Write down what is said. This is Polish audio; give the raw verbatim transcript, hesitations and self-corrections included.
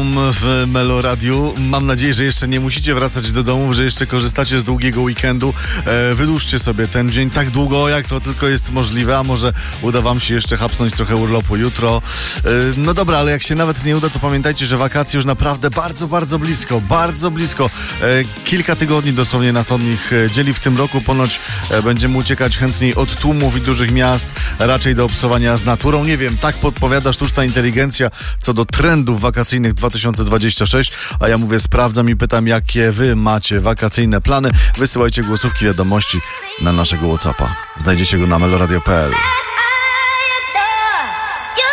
witam w Melo Radiu. Mam nadzieję, że jeszcze nie musicie wracać do domu, że jeszcze korzystacie z długiego weekendu. E, wydłużcie sobie ten dzień tak długo, jak to tylko jest możliwe, a może uda wam się jeszcze hapsnąć trochę urlopu jutro. E, no dobra, ale jak się nawet nie uda, to pamiętajcie, że wakacje już naprawdę bardzo, bardzo blisko, bardzo blisko. E, kilka tygodni dosłownie nas od nich dzieli w tym roku. Ponoć e, będziemy uciekać chętniej od tłumów i dużych miast, raczej do obcowania z naturą. Nie wiem, tak podpowiada sztuczna inteligencja co do trendów wakacyjnych dwa tysiące dwudziesty szósty, a ja mówię, sprawdzam i pytam, jakie wy macie wakacyjne plany. Wysyłajcie głosówki, wiadomości na naszego WhatsAppa. Znajdziecie go na meloradio kropka p l.